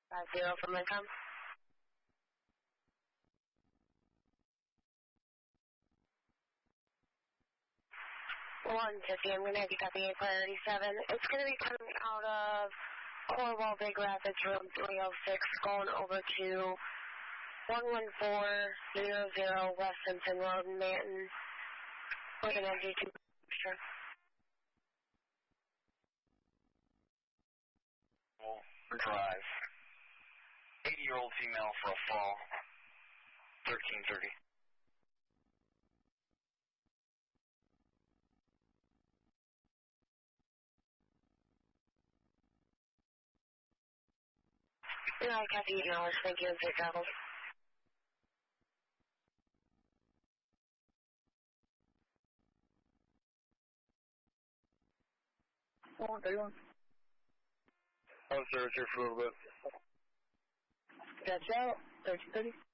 50 from Lincoln. 150, I'm going to have you copy a priority 7. It's going to be coming out of Corwall, Big Rapids, room 306, going over to 11400 West Simpson Road, Manton, with an MG2 extra. Drive. 80-year-old female for a fall. 1330. I copy acknowledge. Thank you, and safe travels. 31. Oh, sir, it's here for a little bit. Catch out. 1330.